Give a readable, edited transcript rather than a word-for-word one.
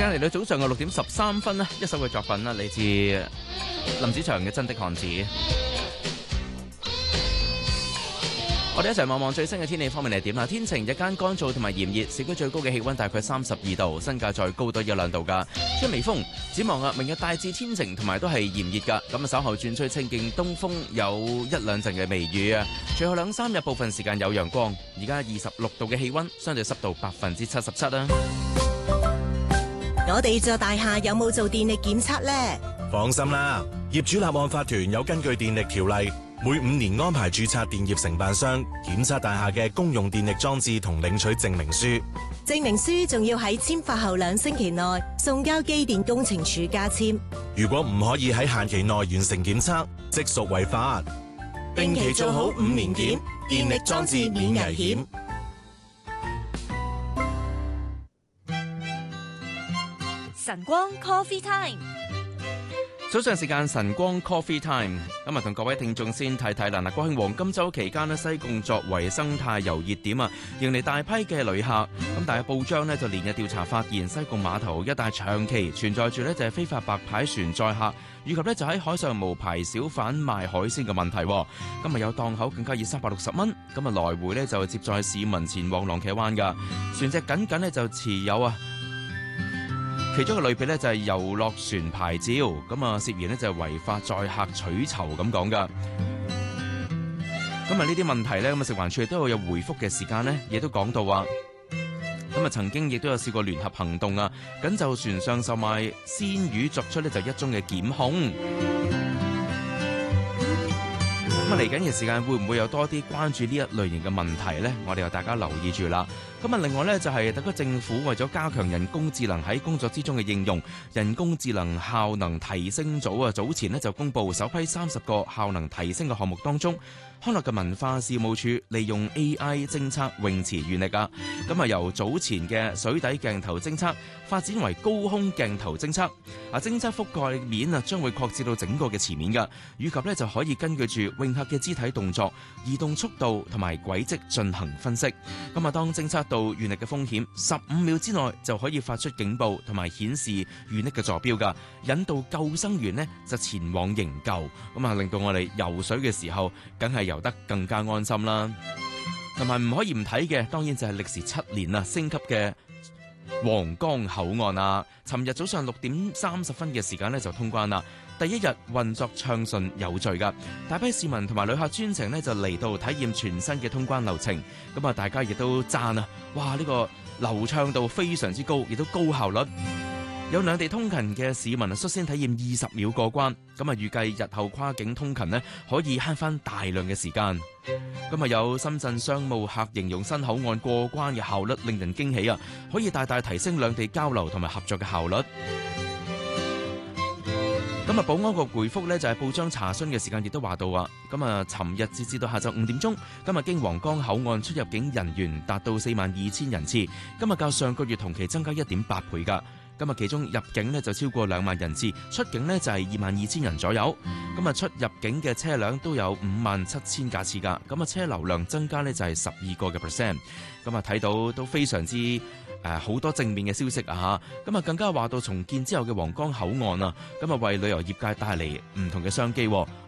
間嚟到早上嘅6點13分啦，一首嘅作品啦，嚟自林子祥嘅《真的漢子》。我哋一齊望望最新嘅天氣方面係點啊？天晴，日間乾燥同埋炎熱，市區最高嘅氣溫大概32度，新界再高多1-2度噶。吹微風，展望啊，明日大致天晴同埋都係炎熱噶。咁啊，稍後轉吹清勁東風，有1-2陣嘅微雨啊。隨後2-3日部分時間有陽光。而家26度嘅氣溫，相對濕度77%啦。 我哋座大廈有冇做電力檢測呢？ 放心啦，業主立案法團有根據電力條例，每5年安排註冊電業承辦商檢測大廈嘅公用電力裝置同領取證明書。 證明書仲要喺簽發後2星期內送交機電工程署加簽。 如果唔可以喺限期內完成檢測，即屬違法。定期做好5年檢，電力裝置免危險。 晨光 Coffee Time。 早上時間晨光 Coffee Time， 今日同各位聽眾先睇睇啦。國慶黃金週期間咧，西貢作為生態遊熱點啊，迎嚟大批嘅旅客。咁但係報章咧就連日調查發現，西貢碼頭一帶長期存在住咧就係非法白牌船載客，以及咧就喺海上無牌小販賣海鮮嘅問題。今日有檔口更加以360蚊，咁啊來回咧就接載市民前往浪茄灣噶，船隻僅僅咧就持有啊。其中嘅類別咧就係遊樂船牌照，咁啊涉嫌咧就係違法載客取酬咁講噶。咁啊呢啲問題咧，咁啊食環署亦都有回覆嘅時間咧，亦都講到話，咁啊曾經亦都有試過聯合行動啊，咁就船上售賣鮮魚作出咧就1宗嘅檢控。咁啊嚟緊嘅時間會唔會有多啲關注呢一類型嘅問題呢？我哋又大家留意住啦。咁啊，另外呢，就係特區政府為咗加強人工智能喺工作之中嘅應用，人工智能效能提升組啊，早前呢就公布首批30個效能提升嘅項目當中，康樂及文化事務署利用 AI 偵測泳池懸力啊，咁啊由早前嘅水底鏡頭偵測發展為高空鏡頭偵測，啊偵測覆蓋面啊將會擴至到整個嘅池面噶，以及呢就可以根據住泳客嘅肢體動作、移動速度同埋軌跡進行分析。咁啊，當偵測到懸力嘅風險，15秒之內就可以發出警報同埋顯示懸力嘅坐標噶，引導救生員呢就前往營救。咁啊，令到我哋游水嘅時候，梗係游得更加安心啦。同埋唔可以唔睇嘅，當然就係歷時7年啊升級嘅皇崗口岸啊。尋日早上6點30分嘅時間呢就通關啦。第一日運作暢順有序噶，大批市民同埋旅客專程呢就嚟到體驗全新嘅通關流程。咁啊，大家亦都讚啊，哇！呢個流暢度非常之高，亦都高效率。有兩地通勤嘅市民啊，率先體驗20秒過關。咁啊，預計日後跨境通勤呢可以慳翻大量嘅時間。咁啊，有深圳商務客形容新口岸過關嘅效率令人驚喜啊，可以大大提升兩地交流同埋合作嘅效率。咁啊，保安局回覆呢就係報章查詢嘅時間亦都話到啊，咁啊，尋日截至到下晝5點鐘，今日經皇崗口岸出入境人員達到42,000人次，今日較上個月同期增加1.8倍㗎。咁啊，其中入境呢就超過2萬人次，出境呢就係22,000人左右。咁啊，出入境嘅車輛都有57,000架次㗎。咁啊，車流量增加呢就係12%。咁啊，睇到都非常之好多正面嘅消息啊！咁啊，更加話到重建之後嘅皇崗口岸啊，咁啊為旅遊業界帶嚟唔同嘅商機。